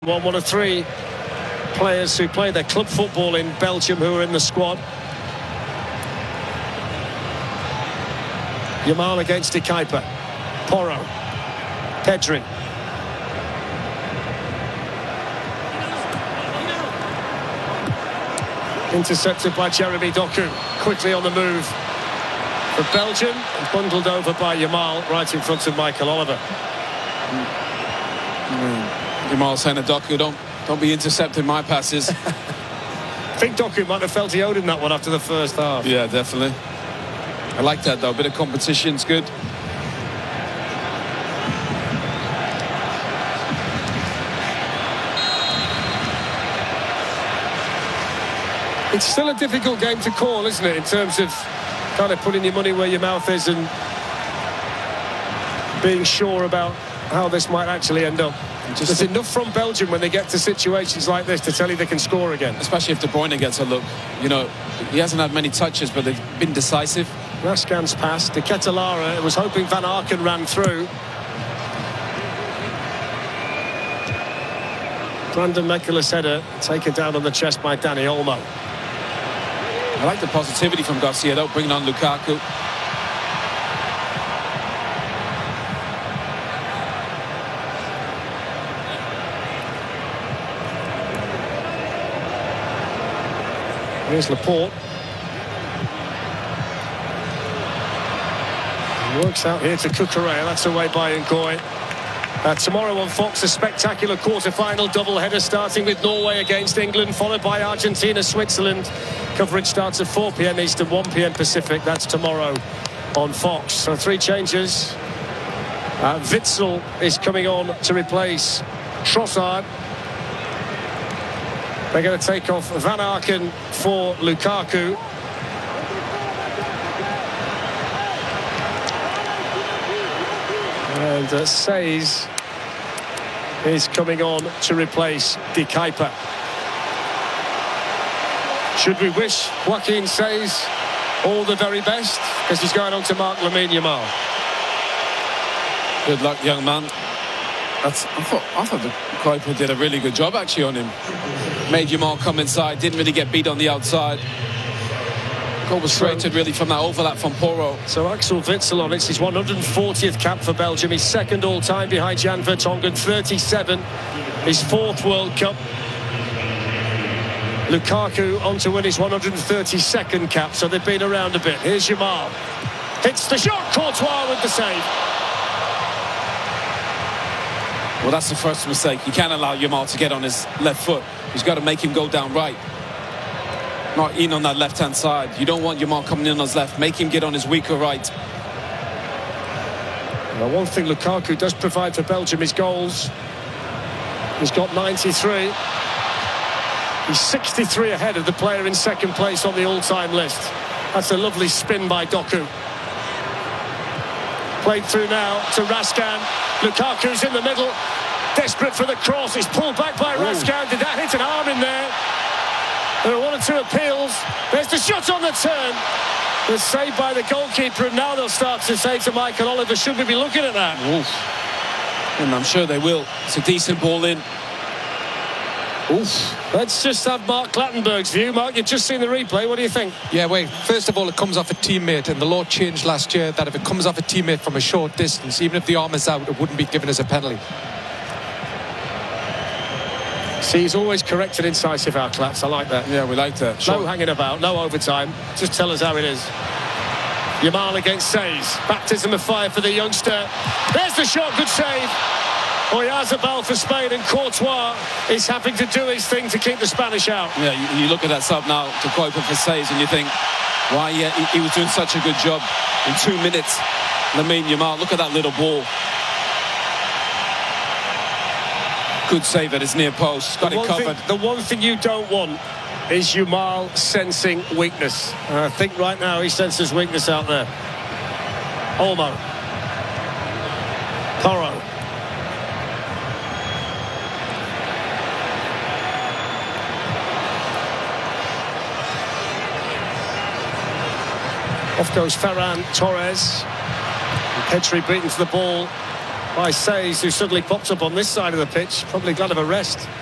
One of three players who play their club football in Belgium who are in the squad. Yamal against De Kuyper. Porro. Pedri. Intercepted by Jeremy Doku. Quickly on the move for Belgium. And bundled over by Yamal right in front of Michael Oliver. Yamal saying to Doku, don't be intercepting my passes. I think Doku might have felt he owed him that one after the first half. Yeah, definitely. I like that though. A bit of competition's good. It's still a difficult game to call, isn't it, in terms of kind of putting your money where your mouth is and being sure about how this might actually end up. There's enough from Belgium when they get to situations like this to tell you they can score again. Especially if De Bruyne gets a look. You know, he hasn't had many touches, but they've been decisive. Rascan's pass to Ketelara. Was hoping Van Aken ran through. Brandon McCullers header taken down on the chest by Dani Olmo. I like the positivity from Garcia, though, bringing on Lukaku. Here's Laporte. Works out here to Cucurella. That's away by Ngoy. Tomorrow on Fox, a spectacular quarter-final double-header starting with Norway against England, followed by Argentina, Switzerland. Coverage starts at 4 p.m. Eastern, 1 p.m. Pacific. That's tomorrow on Fox. So 3 changes. Witsel is coming on to replace Trossard. They're going to take off Van Aken for Lukaku. And Says is coming on to replace De Kuyper. Should we wish Joaquin Says all the very best? Because he's going on to mark Lamine Yamal. Good luck, young man. I thought De Kuyper did a really good job actually on him. Made Yamal come inside, didn't really get beat on the outside. Goal was straightened really from that overlap from Porro. So Axel Witsel on it's his 140th cap for Belgium, his second all-time behind Jan Vertonghen, 37, his 4th World Cup. Lukaku on to win his 132nd cap, so they've been around a bit. Here's Yamal. Hits the shot, Courtois with the save. Well, that's the first mistake. You can't allow Yamal to get on his left foot. He's got to make him go down right. Not in on that left-hand side. You don't want Yamal coming in on his left. Make him get on his weaker right. Now, one thing Lukaku does provide for Belgium is goals. He's got 93. He's 63 ahead of the player in second place on the all-time list. That's a lovely spin by Doku. Played through now to Rascan. Lukaku's in the middle. Desperate for the cross. It's pulled back by Rascan. Did that hit an arm in there? There are 1 or 2 appeals. There's the shot on the turn. The save by the goalkeeper, and now they'll start to say to Michael Oliver, should we be looking at that? Oof. And I'm sure they will. It's a decent ball in. Oof. Let's just have Mark Clattenburg's view. Mark, you've just seen the replay. What do you think? Yeah, wait. First of all, it comes off a teammate, and the law changed last year that if it comes off a teammate from a short distance, even if the arm is out, it wouldn't be given as a penalty. See, he's always correct and incisive, our Clats. I like that. Yeah, we like that. No hanging about, no overtime. Just tell us how it is. Yamal against Says. Baptism of fire for the youngster. There's the shot, good save. Oyarzabal for Spain, and Courtois is having to do his thing to keep the Spanish out. Yeah, you look at that sub now to Kuyper for Says, and you think, why, he was doing such a good job in 2 minutes. Lamine Yamal, look at that little ball. Good save at his near post. Got it covered. The one thing you don't want is Yamal sensing weakness. I think right now he senses weakness out there. Olmo. Porro. Off goes Ferran Torres. And Pedri beaten to the ball by Says, who suddenly popped up on this side of the pitch. Probably glad of a rest.